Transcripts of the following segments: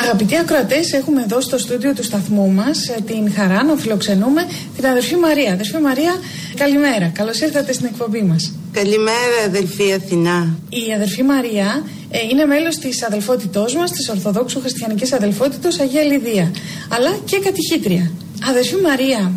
Αγαπητοί ακροατές, έχουμε εδώ στο στούντιο του σταθμού μας την χαρά να φιλοξενούμε την αδερφή Μαρία. Αδερφή Μαρία, καλημέρα. Καλώς ήρθατε στην εκπομπή μας. Καλημέρα, αδελφή Αθηνά. Η αδερφή Μαρία είναι μέλος της αδελφότητός μας, της Ορθοδόξου Χριστιανικής Αδελφότητος Αγία Λιδία, αλλά και κατηχήτρια. Αδερφή Μαρία,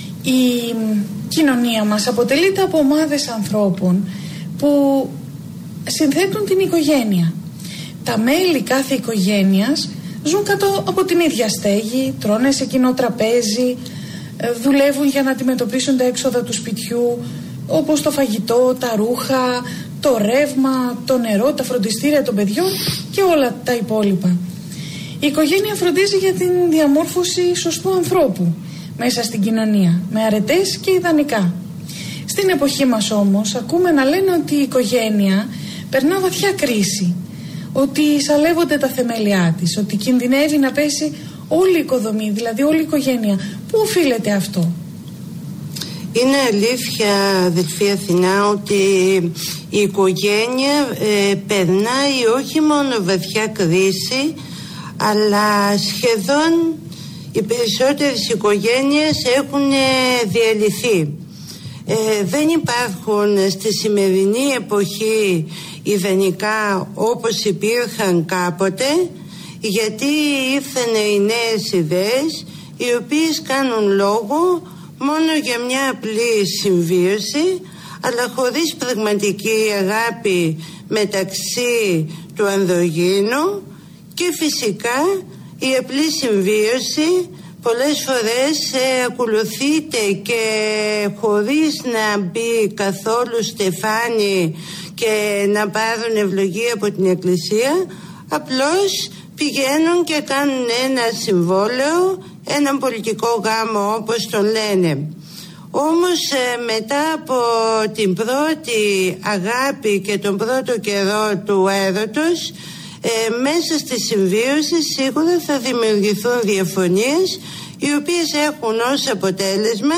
η κοινωνία μας αποτελείται από ομάδες ανθρώπων που συνθέτουν την οικογένεια. Τα μέλη κάθε οικογένειας ζουν κάτω από την ίδια στέγη, τρώνε σε κοινό τραπέζι, δουλεύουν για να αντιμετωπίσουν τα έξοδα του σπιτιού, όπως το φαγητό, τα ρούχα, το ρεύμα, το νερό, τα φροντιστήρια των παιδιών και όλα τα υπόλοιπα. Η οικογένεια φροντίζει για την διαμόρφωση σωστού ανθρώπου μέσα στην κοινωνία, με αρετές και ιδανικά. Στην εποχή μας όμως ακούμε να λένε ότι η οικογένεια περνά βαθιά κρίση, ότι σαλεύονται τα θεμέλια της, ότι κινδυνεύει να πέσει όλη η οικοδομή, δηλαδή όλη η οικογένεια. Πού οφείλεται αυτό? Είναι αλήθεια, αδελφή Αθηνά, ότι η οικογένεια περνάει όχι μόνο βαθιά κρίση, αλλά σχεδόν οι περισσότερες οικογένειες έχουν διαλυθεί. Δεν υπάρχουν στη σημερινή εποχή ιδανικά όπως υπήρχαν κάποτε, γιατί ήρθαν οι νέες ιδέες, οι οποίες κάνουν λόγο μόνο για μια απλή συμβίωση, αλλά χωρίς πραγματική αγάπη μεταξύ του ανδρογύνου, και φυσικά η απλή συμβίωση πολλές φορές ακολουθείται και χωρίς να μπει καθόλου στεφάνι και να πάρουν ευλογία από την Εκκλησία. Απλώς πηγαίνουν και κάνουν ένα συμβόλαιο, έναν πολιτικό γάμο όπως το λένε. Όμως μετά από την πρώτη αγάπη και τον πρώτο καιρό του έρωτος, μέσα στη συμβίωση σίγουρα θα δημιουργηθούν διαφωνίες, οι οποίες έχουν ως αποτέλεσμα,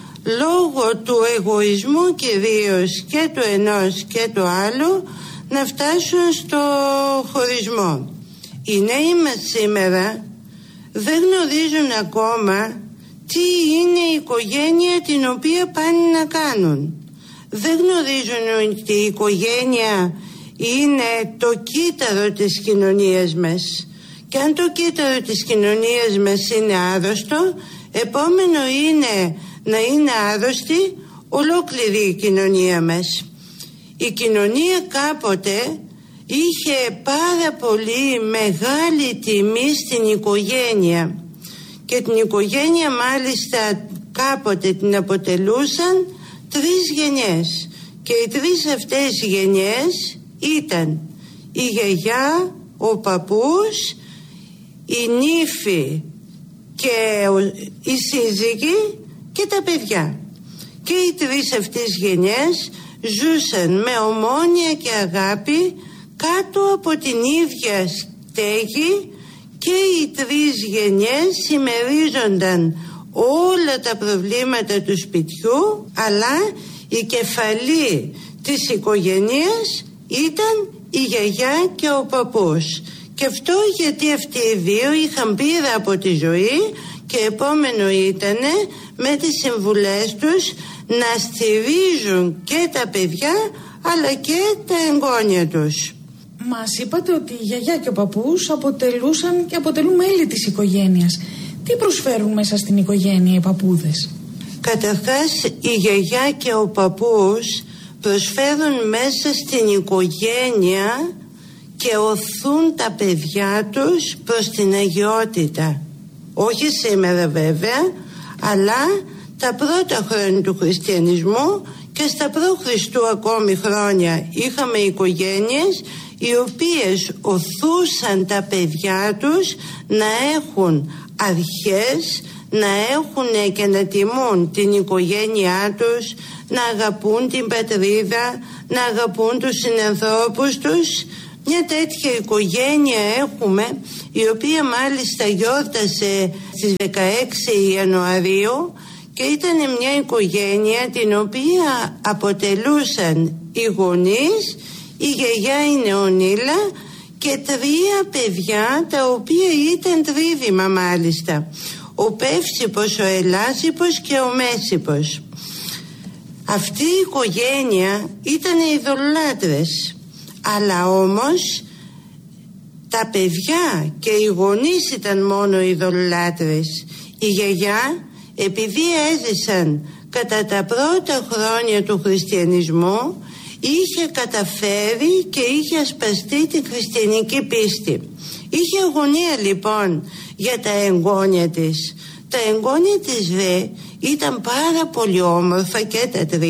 λόγω του εγωισμού κυρίως και του ενός και του άλλου, να φτάσουν στο χωρισμό. Οι νέοι μας σήμερα δεν γνωρίζουν ακόμα τι είναι η οικογένεια την οποία πάνε να κάνουν. Δεν γνωρίζουν ότι η οικογένεια είναι το κύτταρο της κοινωνίας μας, και αν το κύτταρο της κοινωνίας μας είναι άρρωστο, επόμενο είναι να είναι άρρωστη ολόκληρη η κοινωνία μας. Η κοινωνία κάποτε είχε πάρα πολύ μεγάλη τιμή στην οικογένεια, και την οικογένεια μάλιστα κάποτε την αποτελούσαν 3 γενιές, και οι 3 αυτές γενιές ήταν η γιαγιά, ο παππούς, η νύφη και οι σύζυγοι και τα παιδιά. Και οι 3 αυτές γενιές ζούσαν με ομόνοια και αγάπη κάτω από την ίδια στέγη, και οι 3 γενιές συμμερίζονταν όλα τα προβλήματα του σπιτιού, αλλά η κεφαλή της οικογένειας ήταν η γιαγιά και ο παππούς. Και αυτό γιατί αυτοί οι δύο είχαν πείρα από τη ζωή, και επόμενο ήταν με τις συμβουλές τους να στηρίζουν και τα παιδιά αλλά και τα εγγόνια τους. Μας είπατε ότι η γιαγιά και ο παππούς αποτελούσαν και αποτελούν μέλη της οικογένειας. Τι προσφέρουν μέσα στην οικογένεια οι παππούδες? Καταρχάς, η γιαγιά και ο παππούς προσφέρουν μέσα στην οικογένεια και οθούν τα παιδιά τους προς την αγιότητα. Όχι σήμερα βέβαια, αλλά τα πρώτα χρόνια του χριστιανισμού και στα προ-Χριστού ακόμη χρόνια είχαμε οικογένειες οι οποίες οθούσαν τα παιδιά τους να έχουν αρχές, να έχουν και να τιμούν την οικογένειά τους, να αγαπούν την πατρίδα, να αγαπούν τους συνανθρώπους τους. Μια τέτοια οικογένεια έχουμε, η οποία μάλιστα γιόρτασε στις 16 Ιανουαρίου, και ήταν μια οικογένεια την οποία αποτελούσαν οι γονείς, η γιαγιά η Νεονίλα και 3 παιδιά τα οποία ήταν τρίδημα μάλιστα. Ο Πεύσιπος, ο Ελάσιπος και ο Μέσιπος. Αυτή η οικογένεια ήταν ειδωλολάτρες, αλλά όμως τα παιδιά και οι γονείς ήταν μόνο ειδωλολάτρες. Η γιαγιά, επειδή έζησαν κατά τα πρώτα χρόνια του χριστιανισμού, είχε καταφέρει και είχε ασπαστεί τη χριστιανική πίστη. Είχε αγωνία λοιπόν για τα εγγόνια της. Τα εγγόνια της δε ήταν πάρα πολύ όμορφα και τα 3,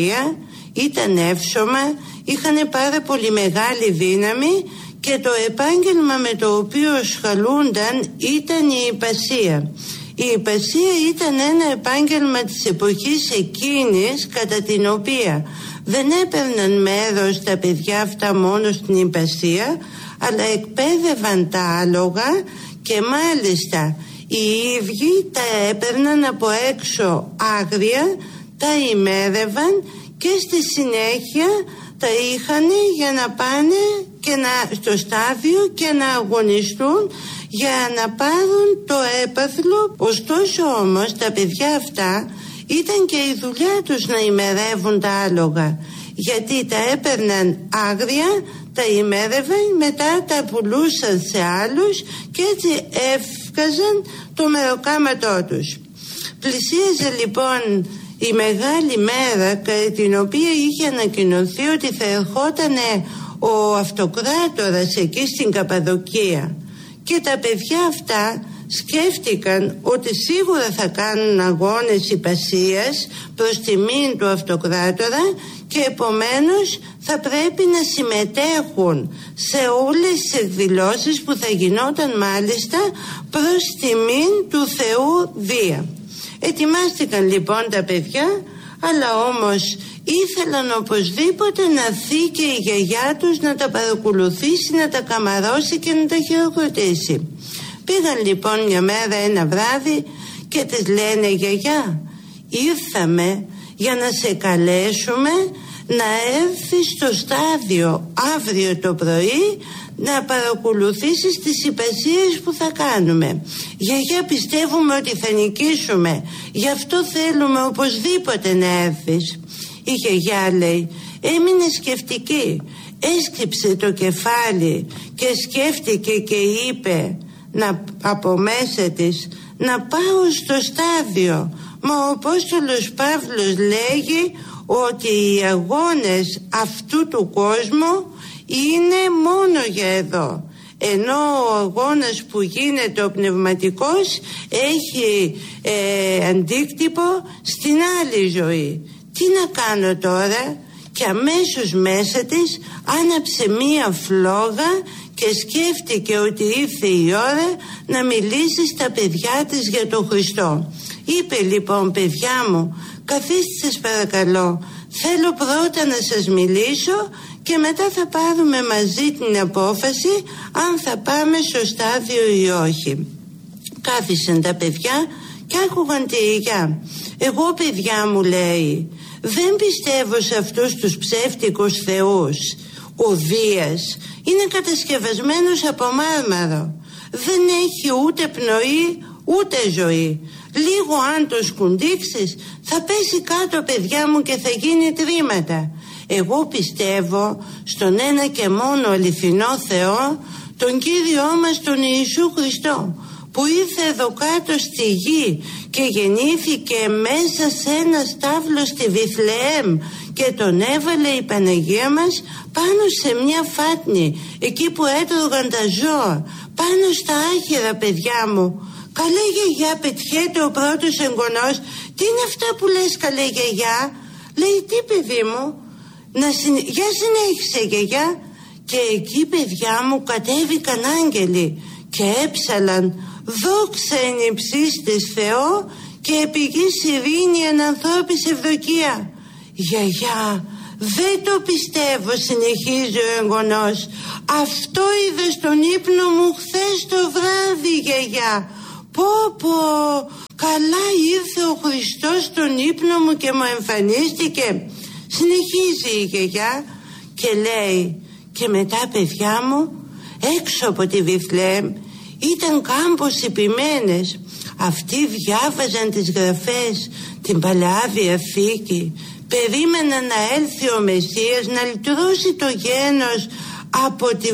ήταν εύσωμα, είχαν πάρα πολύ μεγάλη δύναμη και το επάγγελμα με το οποίο ασχολούνταν ήταν η ιππασία. Η ιππασία ήταν ένα επάγγελμα της εποχής εκείνης, κατά την οποία δεν έπαιρναν μέρος τα παιδιά αυτά μόνο στην ιππασία, αλλά εκπαίδευαν τα άλογα και μάλιστα οι ίδιοι τα έπαιρναν από έξω άγρια, τα ημέρευαν και στη συνέχεια τα είχαν για να πάνε και στο στάδιο και να αγωνιστούν για να πάρουν το έπαθλο. Ωστόσο όμως τα παιδιά αυτά ήταν και η δουλειά τους να ημερεύουν τα άλογα, γιατί τα έπαιρναν άγρια, τα ημέρευαν, μετά τα πουλούσαν σε άλλους και έτσι έβγαζαν το μεροκάματό τους. Πλησίαζε λοιπόν η μεγάλη μέρα κατά την οποία είχε ανακοινωθεί ότι θα ερχότανε ο αυτοκράτορας εκεί στην Καπαδοκία, και τα παιδιά αυτά σκέφτηκαν ότι σίγουρα θα κάνουν αγώνες ιππασίας προς τιμήν του αυτοκράτορα και επομένως θα πρέπει να συμμετέχουν σε όλες τις εκδηλώσεις που θα γινόταν μάλιστα προς τιμήν του Θεού Δία. Ετοιμάστηκαν λοιπόν τα παιδιά, αλλά όμως ήθελαν οπωσδήποτε να έρθει και η γιαγιά τους να τα παρακολουθήσει, να τα καμαρώσει και να τα χειροκροτήσει. Πήγαν λοιπόν μια μέρα ένα βράδυ και της λένε: γιαγιά, ήρθαμε για να σε καλέσουμε να έρθεις στο στάδιο αύριο το πρωί να παρακολουθήσεις τις ιππασίες που θα κάνουμε. Γιαγιά, πιστεύουμε ότι θα νικήσουμε, γι' αυτό θέλουμε οπωσδήποτε να έρθεις. Η γιαγιά, λέει, έμεινε σκεφτική, έσκυψε το κεφάλι και σκέφτηκε και είπε από μέσα της να πάω στο στάδιο. Μα ο Απόστολος Παύλος λέγει ότι οι αγώνες αυτού του κόσμου είναι μόνο για εδώ, ενώ ο αγώνας που γίνεται ο πνευματικός έχει αντίκτυπο στην άλλη ζωή. Τι να κάνω τώρα? Και αμέσως μέσα της άναψε μία φλόγα και σκέφτηκε ότι ήρθε η ώρα να μιλήσει στα παιδιά της για τον Χριστό. Είπε λοιπόν: παιδιά μου, καθίστε σας παρακαλώ, θέλω πρώτα να σας μιλήσω και μετά θα πάρουμε μαζί την απόφαση αν θα πάμε στο στάδιο ή όχι. Κάθισαν τα παιδιά και άκουγαν τη γιαγιά. Εγώ, παιδιά μου, λέει, δεν πιστεύω σε αυτούς τους ψεύτικους θεούς. Ο Δίας είναι κατασκευασμένος από μάρμαρο, δεν έχει ούτε πνοή ούτε ζωή. Λίγο αν το σκουντίξεις θα πέσει κάτω, παιδιά μου, και θα γίνει τρίματα. Εγώ πιστεύω στον ένα και μόνο αληθινό Θεό, τον Κύριό μας τον Ιησού Χριστό, που ήρθε εδώ κάτω στη γη και γεννήθηκε μέσα σε ένα στάβλο στη Βιθλεέμ και τον έβαλε η Παναγία μας πάνω σε μια φάτνη, εκεί που έτρωγαν τα ζώα, πάνω στα άχυρα, παιδιά μου. Καλέ γιαγιά, πετιέται ο πρώτος εγγονός. Τι είναι αυτά που λες, καλέ γιαγιά? Λέει: τι, παιδί μου? Για συνέχισε, γιαγιά. Και εκεί, παιδιά μου, κατέβηκαν άγγελοι και έψαλαν: δόξα εν υψίστης Θεό και επί γης ειρήνη εν ανθρώπης ευδοκία. Γιαγιά, δεν το πιστεύω, συνεχίζει ο εγγονός. Αυτό είδε στον ύπνο μου χθες το βράδυ, γιαγιά. Πω, καλά ήρθε ο Χριστός στον ύπνο μου και μου εμφανίστηκε. Συνεχίζει η γιαγιά και λέει: και μετά, παιδιά μου, έξω από τη Βιθλεέμ ήταν κάμπος υπημένες. Αυτοί διάβαζαν τις γραφές, την Παλαιά Διαθήκη, περίμεναν να έλθει ο Μεσσίας να λυτρώσει το γένος από τις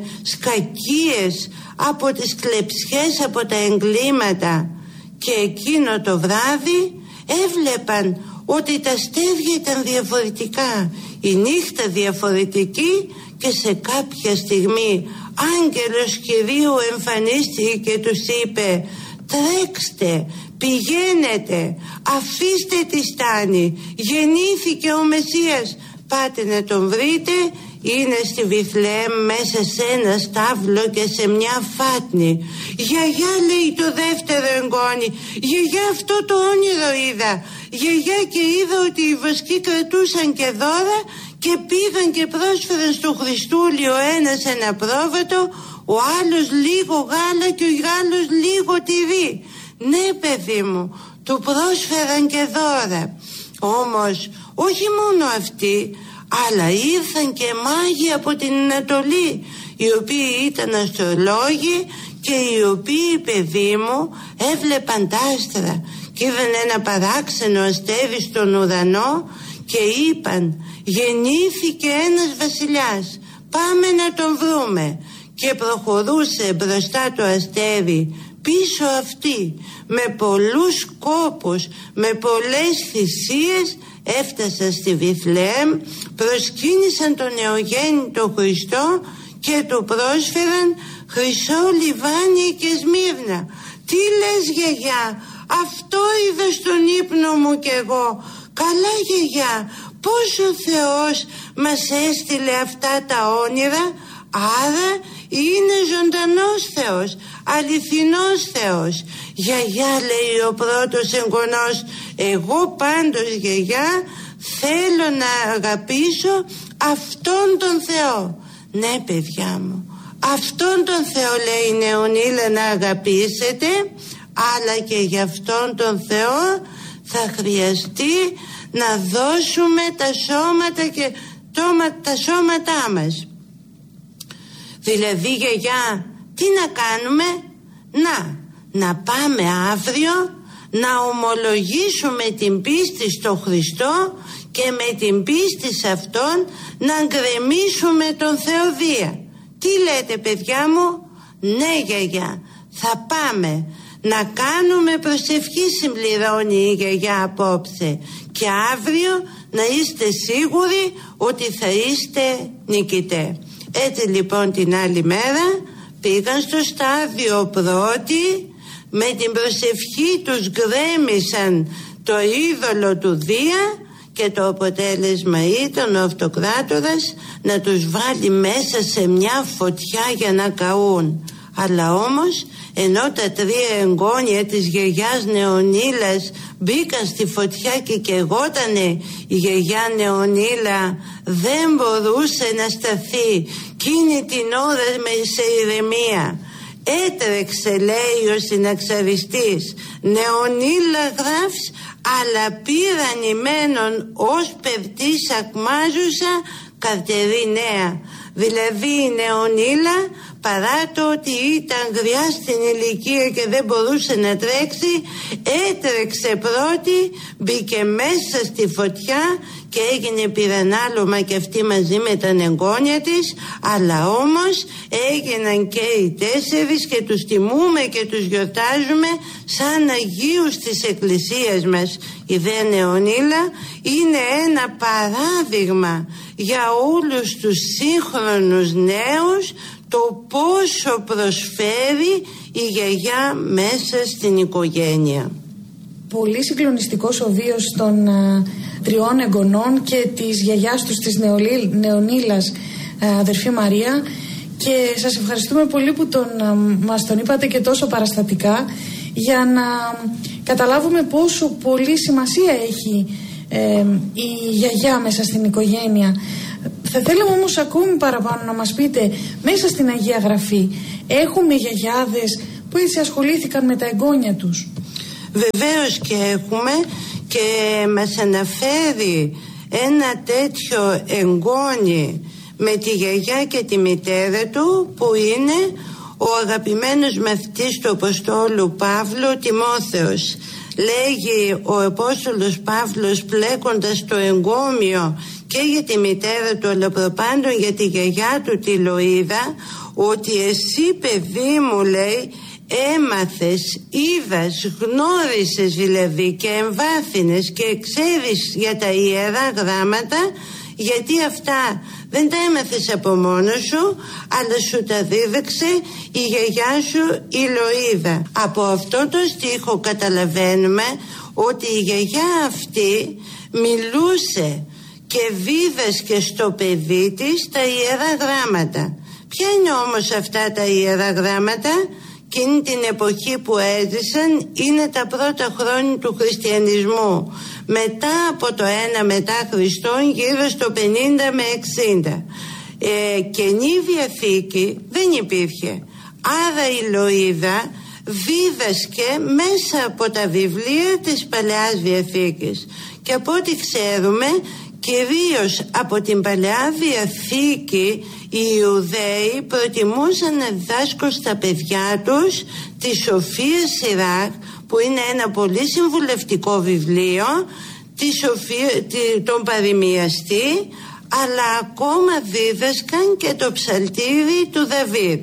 σκακίες, από τις κλεψιές, από τα εγκλήματα. Και εκείνο το βράδυ έβλεπαν ότι τα αστέρια ήταν διαφορετικά, η νύχτα διαφορετική, και σε κάποια στιγμή άγγελος Κυρίου εμφανίστηκε και τους είπε: τρέξτε, πηγαίνετε, αφήστε τη στάνη, γεννήθηκε ο Μεσσίας, πάτε να τον βρείτε, είναι στη Βιθλεέμ μέσα σε ένα στάβλο και σε μια φάτνη. Γιαγιά, λέει το δεύτερο εγγόνι, γιαγιά, αυτό το όνειρο είδα. Γιαγιά, και είδα ότι οι βοσκοί κρατούσαν και δώρα και πήγαν και πρόσφεραν στο Χριστούλη, ο ένας ένα πρόβατο, ο άλλος λίγο γάλα και ο άλλος λίγο τυρί. Ναι, παιδί μου, του πρόσφεραν και δώρα. Όμως όχι μόνο αυτοί, αλλά ήρθαν και μάγοι από την Ανατολή, οι οποίοι ήταν αστρολόγοι και οι οποίοι, παιδί μου, έβλεπαν τα άστρα και είδαν ένα παράξενο αστέρι στον ουρανό και είπαν: γεννήθηκε ένας βασιλιάς, πάμε να τον βρούμε. Και προχωρούσε μπροστά το αστέρι, πίσω αυτή, με πολλούς κόπους, με πολλές θυσίες, έφτασαν στη Βιθλεέμ, προσκύνησαν τον νεογέννητο Χριστό και του πρόσφεραν χρυσό λιβάνι και σμύρνα. Τι λες, γιαγιά, αυτό είδα στον ύπνο μου κι εγώ. Καλά, γιαγιά, πώς ο Θεός μας έστειλε αυτά τα όνειρα, άρα είναι ζωντανός Θεός, αληθινός Θεός. Γιαγιά, λέει ο πρώτος εγγονός, εγώ πάντως, γιαγιά, θέλω να αγαπήσω αυτόν τον Θεό. Ναι, παιδιά μου, αυτόν τον Θεό, λέει η Νεονίλα, να αγαπήσετε, αλλά και για αυτόν τον Θεό θα χρειαστεί να δώσουμε τα σώματα και τα σώματά μας. Δηλαδή, γιαγιά, τι να κάνουμε? Να πάμε αύριο να ομολογήσουμε την πίστη στο Χριστό και με την πίστη σε Αυτόν να γκρεμίσουμε τον Θεοδία. Τι λέτε, παιδιά μου? Ναι, γιαγιά, θα πάμε. Να κάνουμε προσευχή, συμπληρώνει η γιαγιά απόψε, και αύριο να είστε σίγουροι ότι θα είστε νικητές. Έτσι λοιπόν την άλλη μέρα πήγαν στο στάδιο πρώτη, με την προσευχή τους γκρέμισαν το είδωλο του Δία και το αποτέλεσμα ήταν ο Αυτοκράτορας να τους βάλει μέσα σε μια φωτιά για να καούν. Αλλά όμως ενώ τα τρία εγγόνια της γιαγιάς Νεονίλας μπήκαν στη φωτιά και καιγότανε, η γιαγιά Νεονίλα δεν μπορούσε να σταθεί. Εκείνη την ώρα σε ηρεμία έτρεξε, λέει ο συναξαριστής, Νεονίλα γράφς, αλλά πήραν ημένον ως περτή σακμάζουσα καρτερή νέα. Δηλαδή η Νεονίλα, παρά το ότι ήταν γριά στην ηλικία και δεν μπορούσε να τρέξει, έτρεξε πρώτη, μπήκε μέσα στη φωτιά και έγινε πυρανάλωμα και αυτή μαζί με τα εγγόνια της. Αλλά όμως έγιναν και οι τέσσερις και τους τιμούμε και τους γιορτάζουμε σαν Αγίους της Εκκλησίας μας. Η δε Νεονίλα είναι ένα παράδειγμα για όλους τους σύγχρονους νέους, το πόσο προσφέρει η γιαγιά μέσα στην οικογένεια. Πολύ συγκλονιστικός ο βίος των τριών εγγονών και της γιαγιάς τους, της Νεονίλας, αδερφή Μαρία, και σας ευχαριστούμε πολύ που μας τον είπατε και τόσο παραστατικά, για να καταλάβουμε πόσο πολύ σημασία έχει η γιαγιά μέσα στην οικογένεια. Θα θέλαμε όμως ακόμη παραπάνω να μας πείτε, μέσα στην Αγία Γραφή έχουμε γιαγιάδες που έτσι ασχολήθηκαν με τα εγγόνια τους? Βεβαίως και έχουμε, και μας αναφέρει ένα τέτοιο εγγόνι με τη γιαγιά και τη μητέρα του, που είναι ο αγαπημένος μαθητής του Αποστόλου Παύλου, Τιμόθεος. Λέγει ο Απόστολος Παύλος, πλέκοντας το εγκόμιο και για τη μητέρα του, αλλά προπάντων για τη γιαγιά του, τη Λοΐδα, ότι εσύ, παιδί μου, λέει, έμαθες, είδας, γνώρισες δηλαδή και εμβάθυνες και ξέρεις για τα Ιερά Γράμματα, γιατί αυτά δεν τα έμαθες από μόνος σου, αλλά σου τα δίδαξε η γιαγιά σου, η Λοΐδα. Από αυτό το στίχο καταλαβαίνουμε ότι η γιαγιά αυτή μιλούσε και δίδασκε στο παιδί της τα Ιερά Γράμματα. Ποια είναι όμως αυτά τα Ιερά Γράμματα? Εκείνη την εποχή που έζησαν είναι τα πρώτα χρόνια του χριστιανισμού, μετά από το 1 μετά Χριστόν, γύρω στο 50 με 60. Καινή Διαθήκη δεν υπήρχε, άρα η Λοΐδα δίδασκε μέσα από τα βιβλία της Παλαιάς Διαθήκης, και από ό,τι ξέρουμε κυρίως από την Παλαιά Διαθήκη οι Ιουδαίοι προτιμούσαν να διδάσκουν στα παιδιά τους τη Σοφία Σιράχ, που είναι ένα πολύ συμβουλευτικό βιβλίο, τον Παροιμιαστή, αλλά ακόμα δίδασκαν και το ψαλτήρι του Δαβίδ.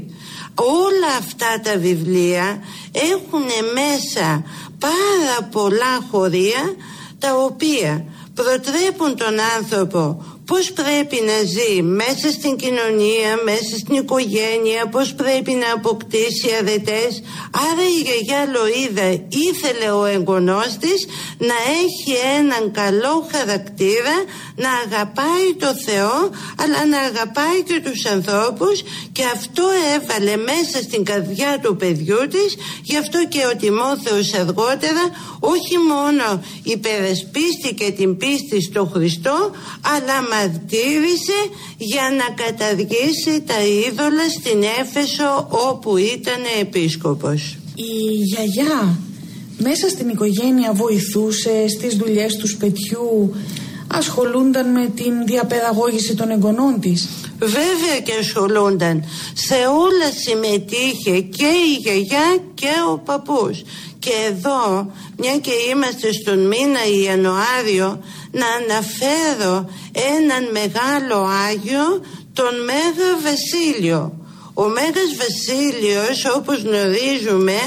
Όλα αυτά τα βιβλία έχουν μέσα πάρα πολλά χωρία, τα οποία προτρέπουν τον άνθρωπο πώς πρέπει να ζει μέσα στην κοινωνία, μέσα στην οικογένεια, πώς πρέπει να αποκτήσει αρετές. Άρα η γιαγιά Λοΐδα ήθελε ο εγγονός της να έχει έναν καλό χαρακτήρα, να αγαπάει το Θεό, αλλά να αγαπάει και τους ανθρώπους, και αυτό έβαλε μέσα στην καρδιά του παιδιού της. Γι' αυτό και ο Τιμόθεος αργότερα όχι μόνο υπερασπίστηκε την πίστη στο Χριστό, αλλά μαρτύρησε για να καταργήσει τα είδωλα στην Έφεσο, όπου ήταν επίσκοπος. Η γιαγιά μέσα στην οικογένεια βοηθούσε στις δουλειές του σπιτιού, ασχολούνταν με την διαπαιδαγώγηση των εγγονών της? Βέβαια και ασχολούνταν. Σε όλα συμμετείχε και η γιαγιά και ο παππούς. Και εδώ, μια και είμαστε στον μήνα Ιανουάριο, να αναφέρω έναν μεγάλο Άγιο, τον Μέγα Βασίλειο. Ο Μέγας Βασίλειος, όπως γνωρίζουμε,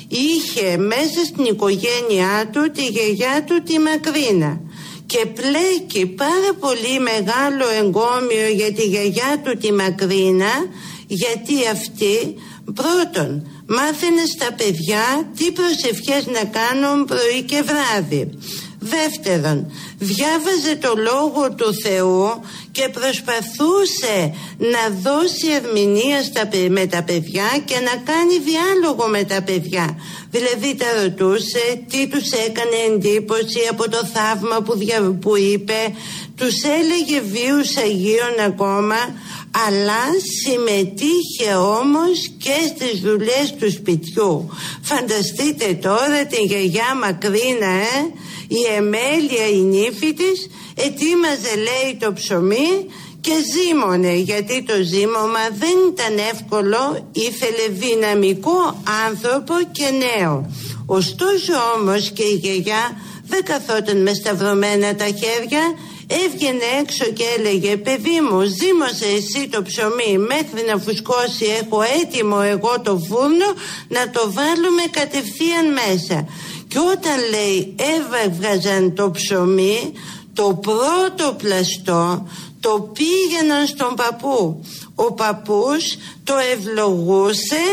είχε μέσα στην οικογένειά του τη γιαγιά του, τη Μακρίνα, και πλέκει πάρα πολύ μεγάλο εγκόμιο για τη γιαγιά του, τη Μακρίνα, γιατί αυτή πρώτον μάθαινε στα παιδιά τι προσευχές να κάνουν πρωί και βράδυ. Δεύτερον, διάβαζε το Λόγο του Θεού και προσπαθούσε να δώσει ερμηνεία με τα παιδιά και να κάνει διάλογο με τα παιδιά. Δηλαδή τα ρωτούσε τι τους έκανε εντύπωση από το θαύμα που είπε, τους έλεγε βίους Αγίων ακόμα, αλλά συμμετείχε όμως και στις δουλειές του σπιτιού. Φανταστείτε τώρα την γιαγιά Μακρίνα, η Εμέλεια η νύφη της ετοίμαζε, λέει, το ψωμί και ζύμωνε, γιατί το ζύμωμα δεν ήταν εύκολο, ήθελε δυναμικό άνθρωπο και νέο. Ωστόσο όμως και η γιαγιά δεν καθόταν με σταυρωμένα τα χέρια, έβγαινε έξω και έλεγε, παιδί μου, ζύμωσε εσύ το ψωμί μέχρι να φουσκώσει, έχω έτοιμο εγώ το φούρνο να το βάλουμε κατευθείαν μέσα. Και όταν, λέει, έβγαζαν το ψωμί, το πρώτο πλαστό το πήγαιναν στον παππού. Ο παππούς το ευλογούσε,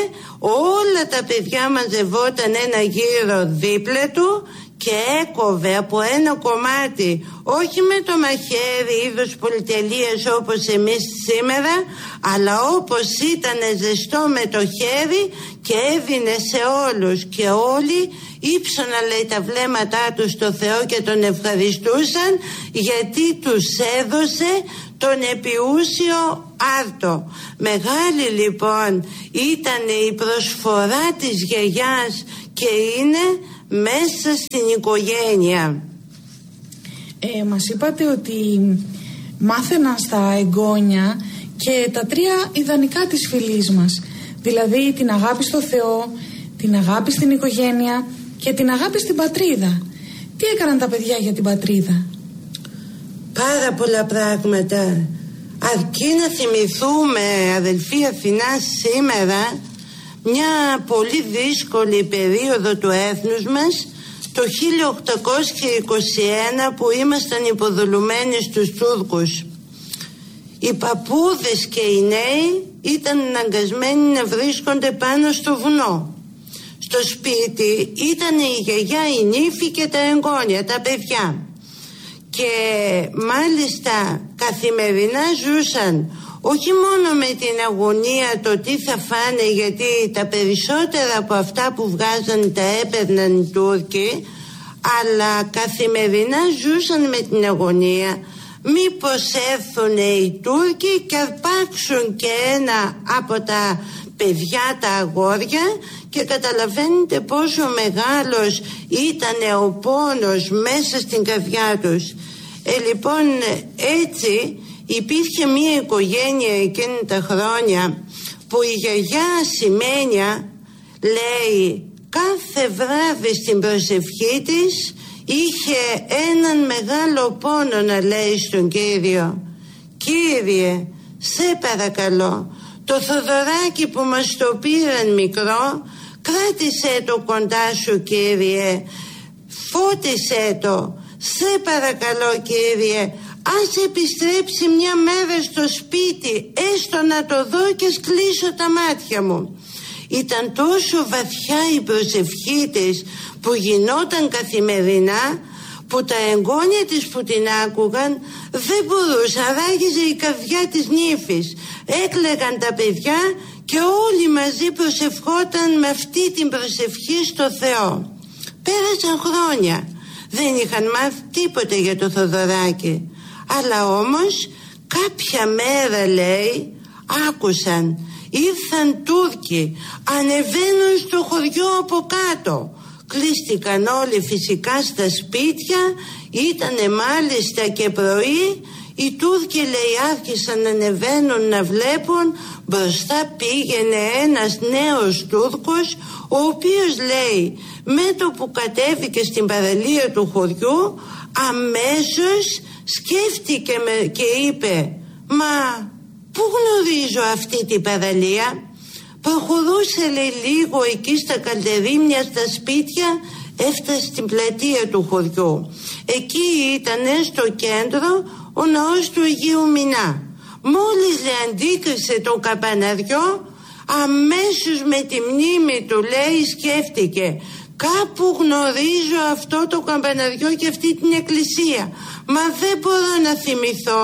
όλα τα παιδιά μαζευόταν ένα γύρο δίπλα του και έκοβε από ένα κομμάτι, όχι με το μαχαίρι είδος πολυτελείας όπως εμείς σήμερα, αλλά όπως ήταν ζεστό με το χέρι, και έδινε σε όλους, και όλοι ύψωναν, λέει, τα βλέμματά τους στο Θεό και τον ευχαριστούσαν, γιατί τους έδωσε τον επιούσιο άρτο. Μεγάλη λοιπόν ήταν η προσφορά της γιαγιάς και είναι μέσα στην οικογένεια. Μας είπατε ότι μάθαιναν στα εγγόνια και τα 3 ιδανικά της φυλής μας. Δηλαδή την αγάπη στο Θεό, την αγάπη στην οικογένεια και την αγάπη στην πατρίδα. Τι έκαναν τα παιδιά για την πατρίδα? Πάρα πολλά πράγματα. Αρκεί να θυμηθούμε, αδελφή Αθηνά, σήμερα μια πολύ δύσκολη περίοδο του έθνους μας, το 1821, που ήμασταν υποδουλουμένοι στους Τούρκους. Οι παππούδες και οι νέοι ήταν αναγκασμένοι να βρίσκονται πάνω στο βουνό. Στο σπίτι ήταν η γιαγιά, η νύφη και τα εγγόνια, τα παιδιά. Και μάλιστα καθημερινά ζούσαν όχι μόνο με την αγωνία το τι θα φάνε, γιατί τα περισσότερα από αυτά που βγάζαν τα έπαιρναν οι Τούρκοι, αλλά καθημερινά ζούσαν με την αγωνία μήπως έρθουν οι Τούρκοι και αρπάξουν και ένα από τα παιδιά, τα αγόρια, και καταλαβαίνετε πόσο μεγάλος ήταν ο πόνος μέσα στην καρδιά τους. Λοιπόν, έτσι υπήρχε μια οικογένεια εκείνη τα χρόνια που η γιαγιά Σημαίνια λέει κάθε βράδυ στην προσευχή της είχε έναν μεγάλο πόνο να λέει στον Κύριο: Κύριε, σε παρακαλώ, το Θοδωράκι που μας το πήραν μικρό, κράτησέ το κοντά σου, Κύριε, φώτισέ το, σε παρακαλώ, Κύριε, ας επιστρέψει μια μέρα στο σπίτι, έστω να το δω και κλείσω τα μάτια μου. Ήταν τόσο βαθιά η προσευχή της που γινόταν καθημερινά, που τα εγγόνια της που την άκουγαν δεν μπορούσαν, ράγιζε η καρδιά της νύφης. Έκλαιγαν τα παιδιά και όλοι μαζί προσευχόταν με αυτή την προσευχή στο Θεό. Πέρασαν χρόνια, δεν είχαν μάθει τίποτε για το Θοδωράκι, αλλά όμως κάποια μέρα, λέει, άκουσαν, ήρθαν Τούρκοι, ανεβαίνουν στο χωριό από κάτω. Κλείστηκαν όλοι φυσικά στα σπίτια, ήτανε μάλιστα και πρωί. Οι Τούρκοι, λέει, άρχισαν να ανεβαίνουν να βλέπουν. Μπροστά πήγαινε ένας νέος Τούρκος, ο οποίος, λέει, με το που κατέβηκε στην παραλία του χωριού, αμέσως σκέφτηκε και είπε: Μα πού γνωρίζω αυτή την παραλία? Προχωρούσε, λέει, λίγο εκεί στα καλτερίμια, στα σπίτια, έφτασε στην πλατεία του χωριού. Εκεί ήταν στο κέντρο ο ναός του Αγίου Μινά. Μόλις, λέει, αντίκρισε τον καμπαναριό, αμέσως με τη μνήμη του, λέει, σκέφτηκε: κάπου γνωρίζω αυτό το καμπαναριό και αυτή την εκκλησία, μα δεν μπορώ να θυμηθώ.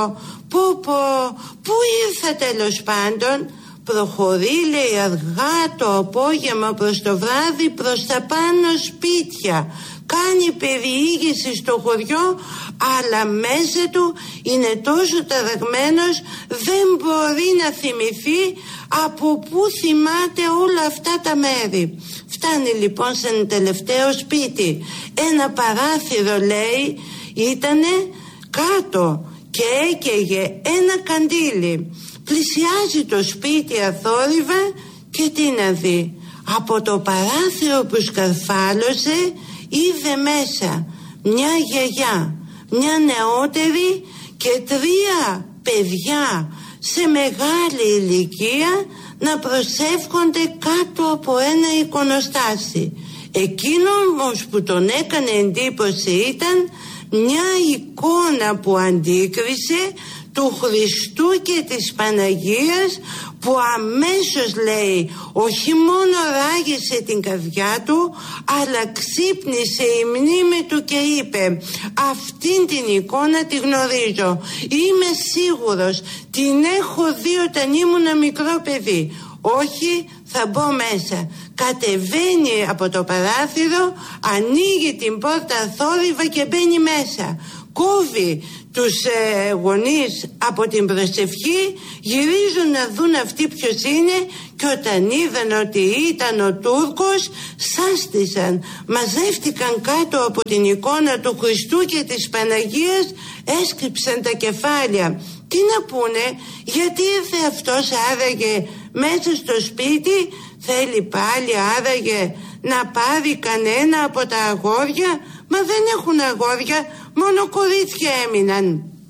Πού ήρθα τέλος πάντων? Προχωρεί, λέει, αργά το απόγευμα προς το βράδυ προς τα πάνω σπίτια. Κάνει περιήγηση στο χωριό, αλλά μέσα του είναι τόσο ταραγμένος, δεν μπορεί να θυμηθεί από πού θυμάται όλα αυτά τα μέρη. Φτάνει λοιπόν σε ένα τελευταίο σπίτι. Ένα παράθυρο, λέει, ήτανε κάτω και έκαιγε ένα καντήλι. Πλησιάζει το σπίτι αθόρυβα και τι να δει? Από το παράθυρο που σκαρφάλωσε είδε μέσα μια γιαγιά, μια νεότερη και 3 παιδιά σε μεγάλη ηλικία να προσεύχονται κάτω από ένα εικονοστάσι. Εκείνο όμως που τον έκανε εντύπωση ήταν μια εικόνα που αντίκρισε του Χριστού και της Παναγίας, που αμέσως, λέει, όχι μόνο ράγισε την καρδιά του, αλλά ξύπνησε η μνήμη του και είπε: αυτήν την εικόνα τη γνωρίζω, είμαι σίγουρος, την έχω δει όταν ήμουν μικρό παιδί. Όχι, θα μπω μέσα. Κατεβαίνει από το παράθυρο, ανοίγει την πόρτα αθόρυβα και μπαίνει μέσα. Κόβει τους γονείς από την προσευχή, γυρίζουν να δουν αυτοί ποιος είναι, και όταν είδαν ότι ήταν ο Τούρκος, σάστησαν, μαζεύτηκαν κάτω από την εικόνα του Χριστού και της Παναγίας, έσκυψαν τα κεφάλια. Τι να πούνε, γιατί ήρθε αυτός άραγε μέσα στο σπίτι, θέλει πάλι άραγε να πάρει κανένα από τα αγόρια? Μα δεν έχουν αγόρια, μόνο κορίτσια έμειναν.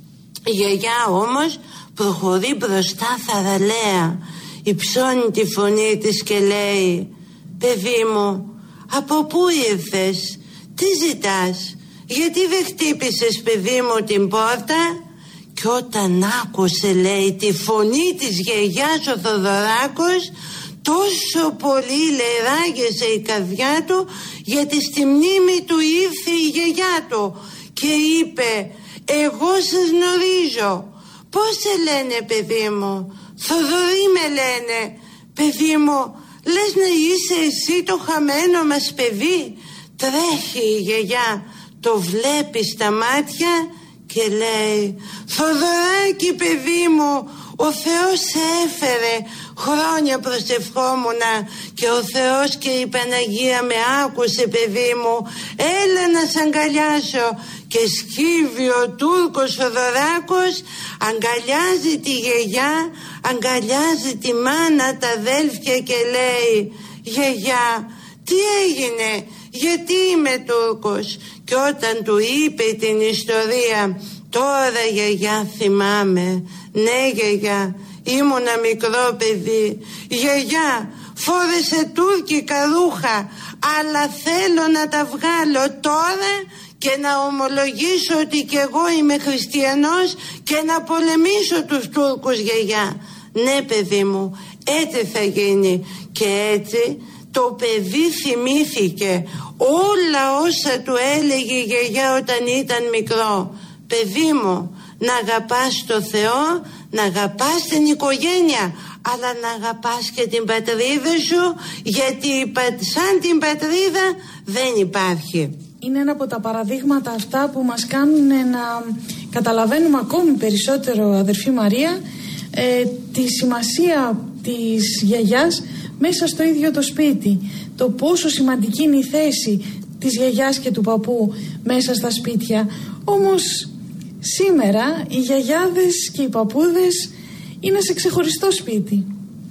Η γιαγιά όμως προχωρεί μπροστά θαραλέα, υψώνει τη φωνή της και λέει: «Παιδί μου, από πού ήρθες, τι ζητάς, γιατί δεν χτύπησες, παιδί μου, την πόρτα?» Και όταν άκουσε, λέει, τη φωνή της γιαγιάς ο Θοδωράκος, τόσο πολύ, λέει, ράγεσε η καρδιά του, γιατί στη μνήμη του ήρθε η γιαγιά του και είπε: «Εγώ σας γνωρίζω. Πώς σε λένε, παιδί μου?» «Θοδωρή με λένε». «Παιδί μου, λες να είσαι εσύ το χαμένο μας παιδί?» Τρέχει η γιαγιά, το βλέπει στα μάτια και λέει: «Θοδωράκι, παιδί μου, ο Θεός σε έφερε. Χρόνια προσευχόμουνα και ο Θεός και η Παναγία με άκουσε, παιδί μου. Έλα να σ' αγκαλιάσω». Και σκύβει ο Τούρκος ο Θοδωράκος, αγκαλιάζει τη γιαγιά, αγκαλιάζει τη μάνα, τα αδέλφια και λέει: «Γιαγιά, τι έγινε, γιατί είμαι Τούρκος?» Και όταν του είπε την ιστορία: «Τώρα, γιαγιά, θυμάμαι. Ναι, γιαγιά, ήμουνα μικρό παιδί. Γιαγιά, φόρεσε τουρκικά ρούχα, αλλά θέλω να τα βγάλω τώρα και να ομολογήσω ότι κι εγώ είμαι χριστιανός και να πολεμήσω τους Τούρκους, γιαγιά». «Ναι, παιδί μου, έτσι θα γίνει». Και έτσι το παιδί θυμήθηκε όλα όσα του έλεγε η γιαγιά όταν ήταν μικρό. «Παιδί μου, να αγαπάς το Θεό, να αγαπάς την οικογένεια, αλλά να αγαπάς και την πατρίδα σου, γιατί σαν την πατρίδα δεν υπάρχει». Είναι ένα από τα παραδείγματα αυτά που μας κάνουν να καταλαβαίνουμε ακόμη περισσότερο, αδερφή Μαρία, τη σημασία της γιαγιάς μέσα στο ίδιο το σπίτι. Το πόσο σημαντική είναι η θέση της γιαγιάς και του παππού μέσα στα σπίτια. Όμως σήμερα οι γιαγιάδες και οι παππούδες είναι σε ξεχωριστό σπίτι.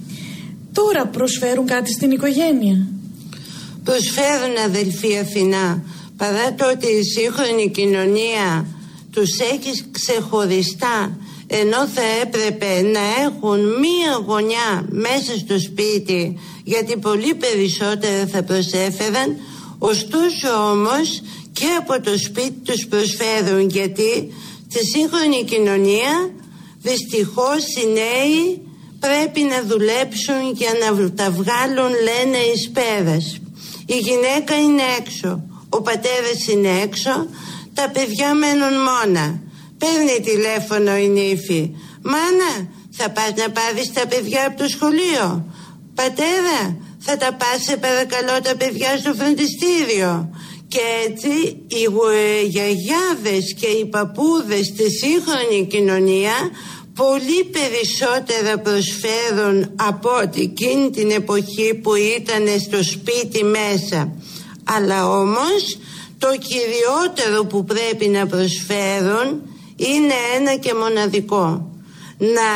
Τώρα προσφέρουν κάτι στην οικογένεια? Προσφέρουν, αδελφή Αθηνά, παρά το ότι η σύγχρονη κοινωνία τους έχει ξεχωριστά, ενώ θα έπρεπε να έχουν μία γωνιά μέσα στο σπίτι, γιατί πολύ περισσότερα θα προσέφεραν. Ωστόσο όμως και από το σπίτι τους προσφέρουν, γιατί στη σύγχρονη κοινωνία δυστυχώς οι νέοι πρέπει να δουλέψουν για να τα βγάλουν, λένε, εις πέρας. Η γυναίκα είναι έξω, ο πατέρας είναι έξω, τα παιδιά μένουν μόνα. Παίρνει τηλέφωνο η νύφη: «Μάνα, θα πας να πάρεις τα παιδιά από το σχολείο?» «Πατέρα, θα τα πας, σε παρακαλώ, τα παιδιά στο φροντιστήριο?» Και έτσι οι γιαγιάδες και οι παππούδες στη σύγχρονη κοινωνία πολύ περισσότερα προσφέρουν από ότι εκείνη την εποχή που ήταν στο σπίτι μέσα. Αλλά όμως το κυριότερο που πρέπει να προσφέρουν είναι ένα και μοναδικό: να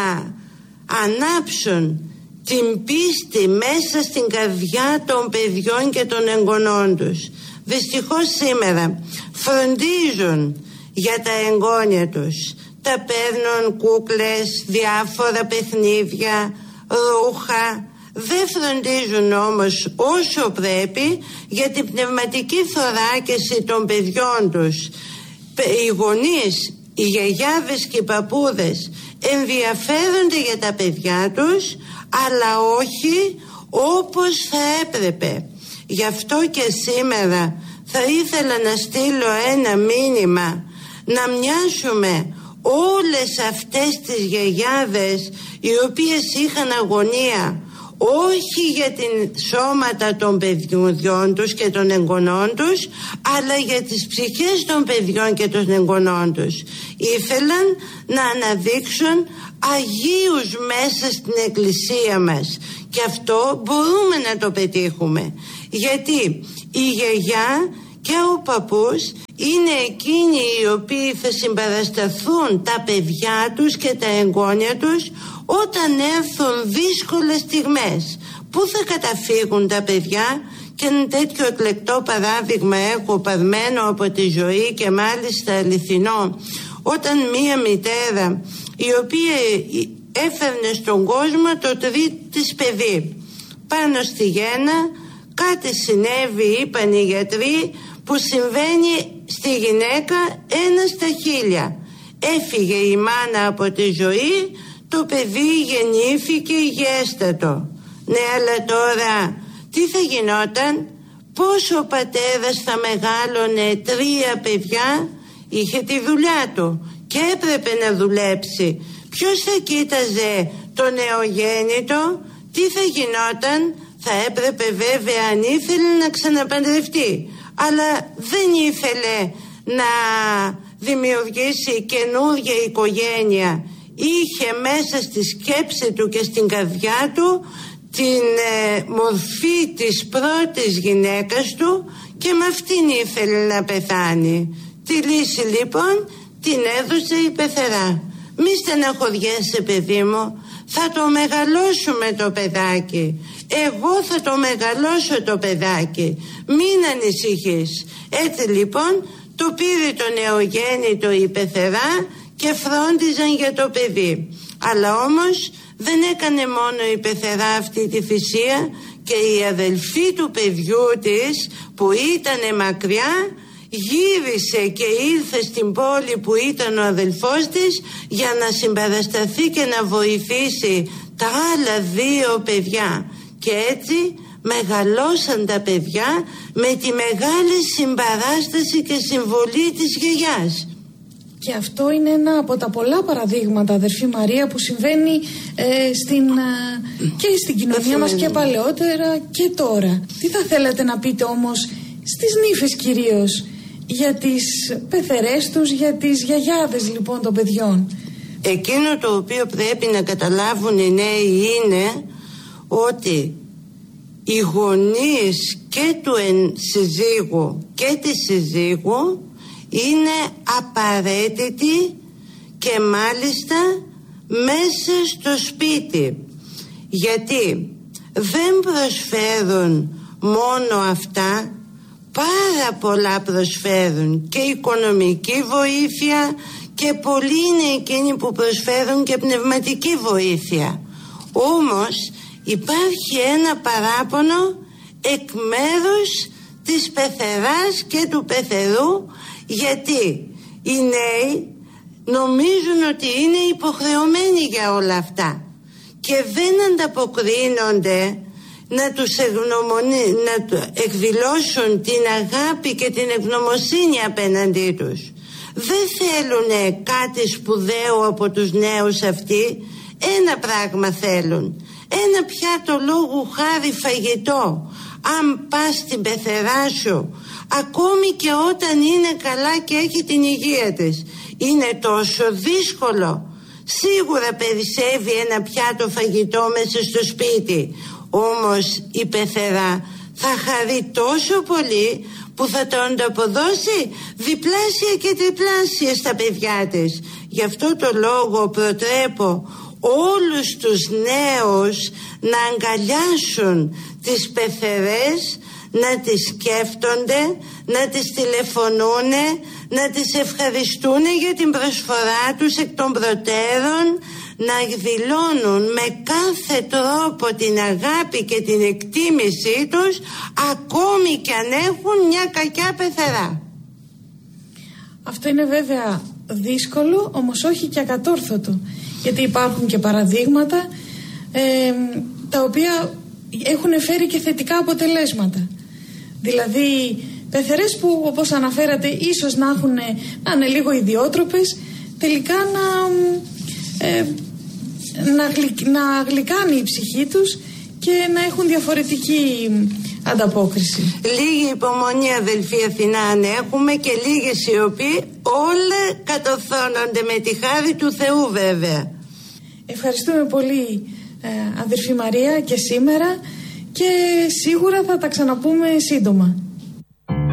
ανάψουν την πίστη μέσα στην καρδιά των παιδιών και των εγγονών τους. Δυστυχώς σήμερα φροντίζουν για τα εγγόνια τους, τα παίρνουν κούκλες, διάφορα παιχνίδια, ρούχα. Δεν φροντίζουν όμως όσο πρέπει για την πνευματική θωράκιση των παιδιών τους. Οι γονείς, οι γιαγιάδες και οι παππούδες ενδιαφέρονται για τα παιδιά τους, αλλά όχι όπως θα έπρεπε. Γι' αυτό και σήμερα θα ήθελα να στείλω ένα μήνυμα, να μοιάσουμε όλες αυτές τις γιαγιάδες οι οποίες είχαν αγωνία, όχι για την σώματα των παιδιών τους και των εγγονών τους, αλλά για τις ψυχές των παιδιών και των εγγονών τους. Ήθελαν να αναδείξουν αγίους μέσα στην εκκλησία μας, και αυτό μπορούμε να το πετύχουμε, γιατί η γιαγιά και ο παππούς είναι εκείνοι οι οποίοι θα συμπαρασταθούν τα παιδιά τους και τα εγγόνια τους όταν έρθουν δύσκολες στιγμές. Πού θα καταφύγουν τα παιδιά? Και ένα τέτοιο εκλεκτό παράδειγμα έχω παρμένο από τη ζωή και μάλιστα αληθινό, όταν μία μητέρα η οποία έφερνε στον κόσμο το τρίτο της παιδί, πάνω στη γέννα κάτι συνέβη, είπαν οι γιατροί, που συμβαίνει στη γυναίκα 1 στα 1000. Έφυγε η μάνα από τη ζωή, το παιδί γεννήθηκε υγιέστατο. Ναι, αλλά τώρα τι θα γινόταν? Πώς ο πατέρας θα μεγάλωνε 3 παιδιά? Είχε τη δουλειά του και έπρεπε να δουλέψει. Ποιος θα κοίταζε το νεογέννητο? Τι θα γινόταν? Θα έπρεπε βέβαια, αν ήθελε, να ξαναπαντρευτεί, αλλά δεν ήθελε να δημιουργήσει καινούργια οικογένεια. Είχε μέσα στη σκέψη του και στην καρδιά του την μορφή της πρώτης γυναίκας του και με αυτήν ήθελε να πεθάνει. Τη λύση λοιπόν την έδωσε η πεθερά. Μη στεναχωριέσαι, παιδί μου, θα το μεγαλώσουμε το παιδάκι. Εγώ θα το μεγαλώσω το παιδάκι. Μην ανησυχείς. Έτσι λοιπόν το πήρε το νεογέννητο η πεθερά και φρόντιζαν για το παιδί. Αλλά όμως δεν έκανε μόνο η πεθερά αυτή τη θυσία, και η αδελφή του παιδιού της που ήταν μακριά γύρισε και ήρθε στην πόλη που ήταν ο αδελφός της για να συμπαρασταθεί και να βοηθήσει τα άλλα 2 παιδιά. Και έτσι μεγαλώσαν τα παιδιά με τη μεγάλη συμπαράσταση και συμβολή της γιαγιάς. Και αυτό είναι ένα από τα πολλά παραδείγματα, αδερφή Μαρία, που συμβαίνει και στην κοινωνία μας και παλαιότερα και τώρα. Τι θα θέλατε να πείτε όμως στις νύφες κυρίως, για τις πεθερές τους, για τις γιαγιάδες λοιπόν των παιδιών? Εκείνο το οποίο πρέπει να καταλάβουν οι νέοι είναι ότι οι γονείς και του συζύγου και της συζύγου είναι απαραίτητοι και μάλιστα μέσα στο σπίτι, γιατί δεν προσφέρουν μόνο αυτά, πάρα πολλά προσφέρουν, και οικονομική βοήθεια, και πολλοί είναι εκείνοι που προσφέρουν και πνευματική βοήθεια. Όμως υπάρχει ένα παράπονο εκ μέρους της πεθεράς και του πεθερού, γιατί οι νέοι νομίζουν ότι είναι υποχρεωμένοι για όλα αυτά και δεν ανταποκρίνονται να τους εκδηλώσουν την αγάπη και την ευγνωμοσύνη απέναντί τους. Δεν θέλουν κάτι σπουδαίο από τους νέους αυτοί. Ένα πράγμα θέλουν, ένα πιάτο λόγου χάρη φαγητό. Αν πας στην πεθερά σου, ακόμη και όταν είναι καλά και έχει την υγεία της, είναι τόσο δύσκολο. Σίγουρα περισσεύει ένα πιάτο φαγητό μέσα στο σπίτι, όμως η πεθερά θα χαρεί τόσο πολύ που θα το ανταποδώσει διπλάσια και τριπλάσια στα παιδιά της. Γι' αυτό το λόγο προτρέπω όλους τους νέους να αγκαλιάσουν τις πεθερές, να τις σκέφτονται, να τις τηλεφωνούνε, να τις ευχαριστούν για την προσφορά τους εκ των προτέρων, να εκδηλώνουν με κάθε τρόπο την αγάπη και την εκτίμησή τους, ακόμη και αν έχουν μια κακιά πεθερά. Αυτό είναι βέβαια δύσκολο, όμως όχι και ακατόρθωτο, γιατί υπάρχουν και παραδείγματα τα οποία έχουν φέρει και θετικά αποτελέσματα. Δηλαδή πεθερές που, όπως αναφέρατε, ίσως να είναι λίγο ιδιότροπες, τελικά να γλυκάνει η ψυχή τους και να έχουν διαφορετική ανταπόκριση. Λίγη υπομονή, αδελφή Αθηνά, αν έχουμε, και λίγες οι οποίοι όλα κατορθώνονται με τη χάρη του Θεού, βέβαια. Ευχαριστούμε πολύ, αδελφή Μαρία, και σήμερα, και σίγουρα θα τα ξαναπούμε σύντομα.